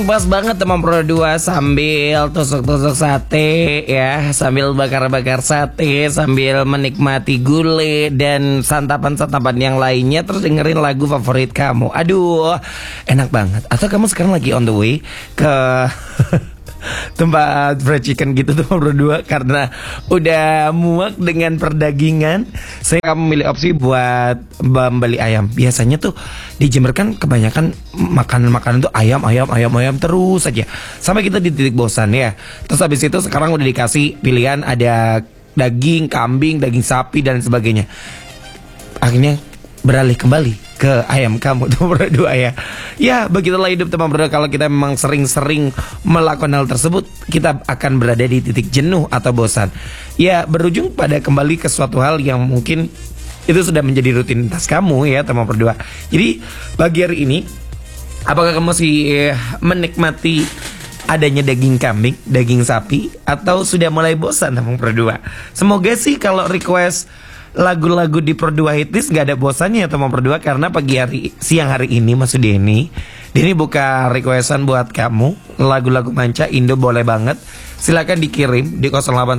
Pas banget teman Pro 2 sambil tusuk-tusuk sate ya, sambil bakar-bakar sate, sambil menikmati gulai dan santapan-santapan yang lainnya, terus dengerin lagu favorit kamu. Aduh, enak banget. Atau kamu sekarang lagi on the way ke tempat fried chicken gitu tuh berdua karena udah muak dengan perdagingan, saya memilih opsi buat membeli ayam. Biasanya tuh di Jember kan kebanyakan makanan-makanan tuh ayam terus aja sampai kita di titik bosan ya. Terus habis itu sekarang udah dikasih pilihan, ada daging kambing, daging sapi dan sebagainya. Akhirnya beralih kembali ke ayam kamu tuh berdua ya. Ya begitulah hidup teman berdua. Kalau kita memang sering-sering melakukan hal tersebut, kita akan berada di titik jenuh atau bosan. Ya berujung pada kembali ke suatu hal yang mungkin itu sudah menjadi rutinitas kamu ya teman berdua. Jadi pagi hari ini, apakah kamu masih menikmati adanya daging kambing, daging sapi, atau sudah mulai bosan teman berdua? Semoga sih kalau request lagu-lagu di Pro 2 Hitlist gak ada bosannya ya teman Pro 2, karena siang hari ini Mas Denny buka requestan buat kamu. Lagu-lagu manca Indo boleh banget, silakan dikirim di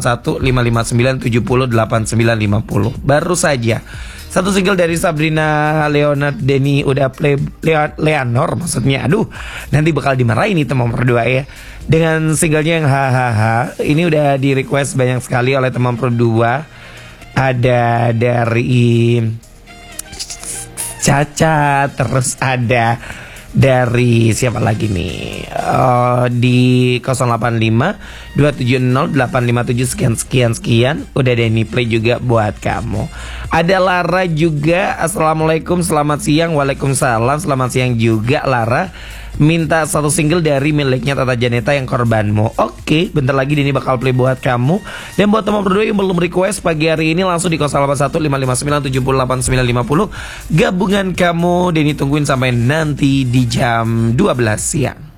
081559708950. Baru saja satu single dari Sabrina Leonard Denny udah play, Leonor maksudnya. Aduh, nanti bakal dimarahin nih teman Pro 2 ya, dengan singlenya yang hahaha. Ini udah di request banyak sekali oleh teman Pro 2. Ada dari Caca, terus ada dari siapa lagi nih, di 085 270 857 sekian udah Denny play juga buat kamu. Ada Lara juga, assalamualaikum selamat siang. Waalaikumsalam selamat siang juga Lara. Minta satu single dari miliknya Tata Janeta yang Korbanmu. Oke, bentar lagi Denny bakal play buat kamu. Dan buat teman berdua yang belum request pagi hari ini, langsung di 081559708950. Gabungan kamu Denny tungguin sampai nanti di jam 12 siang.